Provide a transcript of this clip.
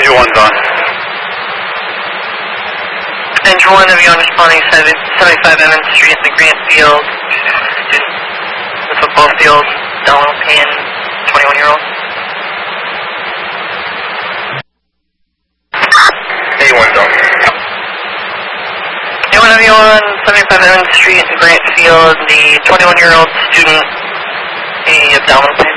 Engine 1's on. Engine 1 of you on responding 75 Evans Street in the Grant Field. The football field, Donald Payne, 21-year-old. A1's on. A1 of you on 75 Evans Street in Grant Field, the 21-year-old student, a abdominal pain.